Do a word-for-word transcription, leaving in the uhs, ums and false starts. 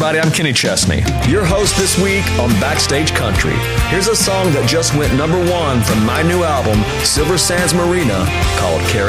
everybody. I'm Kenny Chesney, your host this week on Backstage Country. Here's a song that just went number one from my new album, Silver Sands Marina, called Carry